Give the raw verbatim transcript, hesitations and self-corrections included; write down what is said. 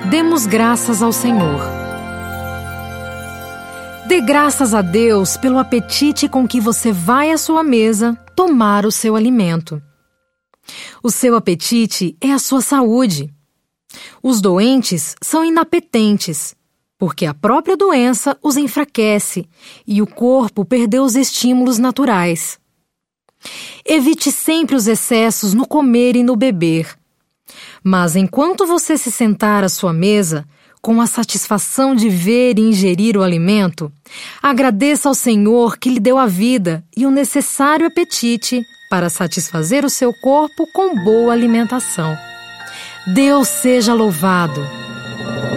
Demos graças ao Senhor. Dê graças a Deus pelo apetite com que você vai à sua mesa tomar o seu alimento. O seu apetite é a sua saúde. Os doentes são inapetentes, porque a própria doença os enfraquece e o corpo perdeu os estímulos naturais. Evite sempre os excessos no comer e no beber. Mas enquanto você se sentar à sua mesa, com a satisfação de ver e ingerir o alimento, agradeça ao Senhor que lhe deu a vida e o necessário apetite para satisfazer o seu corpo com boa alimentação. Deus seja louvado!